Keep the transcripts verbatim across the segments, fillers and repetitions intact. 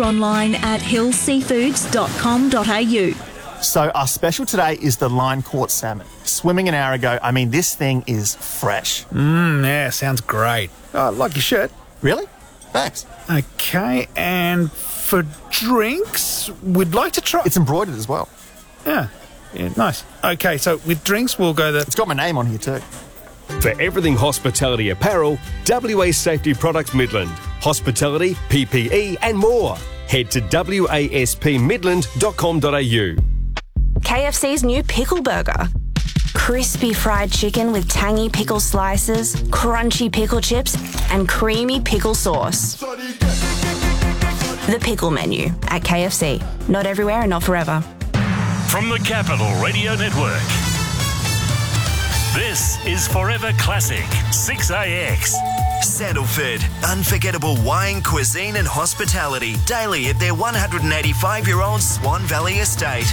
online at hill seafoods dot com dot a u. So our special today is the line-caught salmon. Swimming an hour ago. I mean, this thing is fresh. Mmm, yeah, sounds great. Oh, I like your shirt. Really? Thanks. Okay, and for drinks, we'd like to try... It's embroidered as well. Yeah, yeah, nice. Okay, so with drinks, we'll go the... It's got my name on here too. For everything hospitality apparel, W A Safety Products Midland. Hospitality, P P E and more. Head to w a s p midland dot com dot a u. K F C's new pickle burger. Crispy fried chicken with tangy pickle slices, crunchy pickle chips, and creamy pickle sauce. The pickle menu at K F C. Not everywhere and not forever. From the Capital Radio Network, this is Forever Classic six A X. Sandalford, unforgettable wine, cuisine and hospitality daily at their one hundred eighty-five-year-old Swan Valley estate.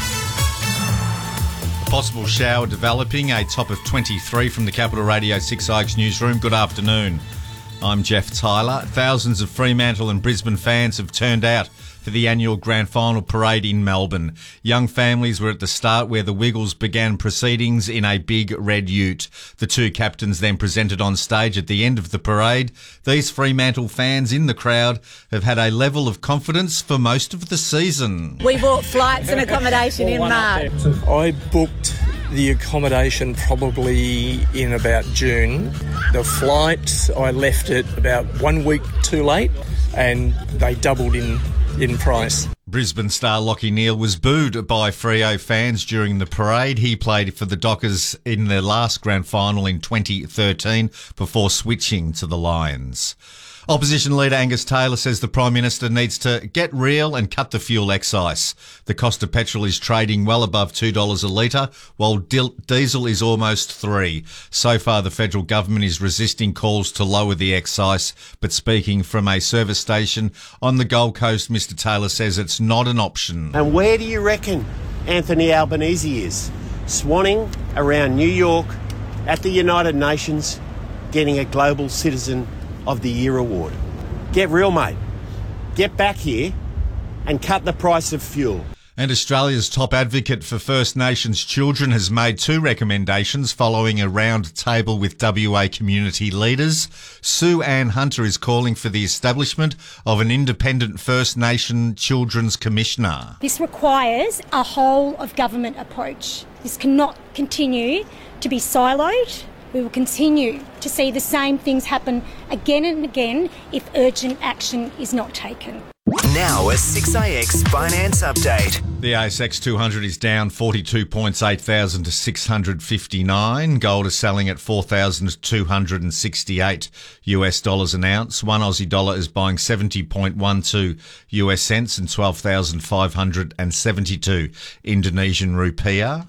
Possible shower developing, a top of twenty-three from the Capital Radio six A X newsroom. Good afternoon. I'm Jeff Tyler. Thousands of Fremantle and Brisbane fans have turned out for the annual Grand Final parade in Melbourne. Young families were at the start where the Wiggles began proceedings in a big red ute. The two captains then presented on stage at the end of the parade. These Fremantle fans in the crowd have had a level of confidence for most of the season. We bought flights and accommodation in March. I booked the accommodation probably in about June. The flight, I left it about one week too late and they doubled in in price. Brisbane star Lachie Neale was booed by Freo fans during the parade. He played for the Dockers in their last grand final in twenty thirteen before switching to the Lions. Opposition leader Angus Taylor says the Prime Minister needs to get real and cut the fuel excise. The cost of petrol is trading well above two dollars a litre, while diesel is almost three. So far, the federal government is resisting calls to lower the excise, but speaking from a service station on the Gold Coast, Mister Taylor says it's not an option. And where do you reckon Anthony Albanese is? Swanning around New York at the United Nations, getting a Global Citizen of the Year award. Get real, mate. Get back here and cut the price of fuel. And Australia's top advocate for First Nations children has made two recommendations following a round table with W A community leaders. Sue Ann Hunter is calling for the establishment of an independent First Nation Children's Commissioner. This requires a whole of government approach. This cannot continue to be siloed. We will continue to see the same things happen again and again if urgent action is not taken. Now a six A X finance update. The A S X two hundred is down forty-two points, eight thousand to six hundred fifty-nine. Gold is selling at four thousand two hundred sixty-eight U S dollars an ounce. One Aussie dollar is buying seventy point one two U S cents and twelve thousand five hundred seventy-two Indonesian rupiah.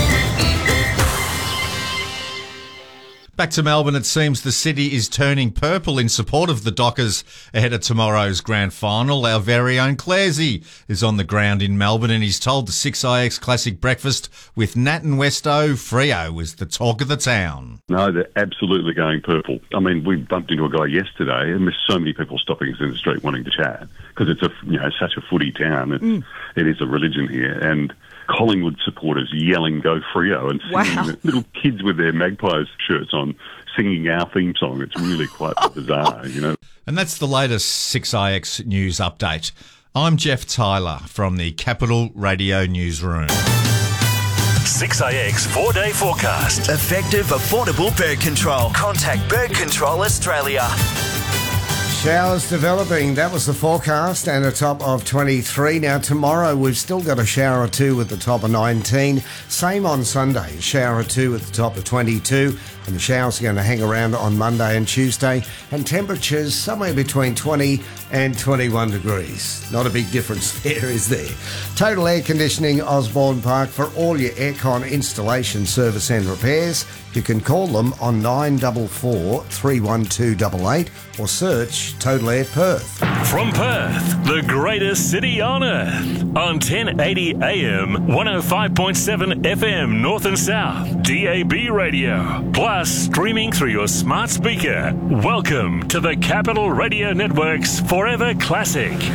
Back to Melbourne, it seems the city is turning purple in support of the Dockers ahead of tomorrow's grand final. Our very own Claresy is on the ground in Melbourne and he's told the six A X Classic Breakfast with Nat and Westo, Freo was the talk of the town. No, they're absolutely going purple. I mean, we bumped into a guy yesterday and there's so many people stopping us in the street wanting to chat because it's a, you know, such a footy town. It's, mm. It is a religion here. And Collingwood supporters yelling "Go Freo" and singing, wow. Little kids with their Magpies shirts on singing our theme song. It's really quite bizarre, you know. And that's the latest six A X news update. I'm Jeff Tyler from the Capital Radio newsroom. six A X four-day forecast. Effective, affordable bird control. Contact Bird Control Australia. Showers developing. That was the forecast and a top of twenty-three. Now tomorrow we've still got a shower or two with the top of nineteen. Same on Sunday, a shower or two with the top of twenty-two. And the showers are going to hang around on Monday and Tuesday. And temperatures somewhere between twenty and twenty-one degrees. Not a big difference there, is there? Total Air Conditioning Osborne Park for all your aircon installation, service and repairs. You can call them on nine four four, three one two eight eight or search Total Air Perth. From Perth, the greatest city on earth, on ten eighty A M, one oh five point seven F M North and South, D A B radio, plus streaming through your smart speaker. Welcome to the Capital Radio Network's Forever Classic.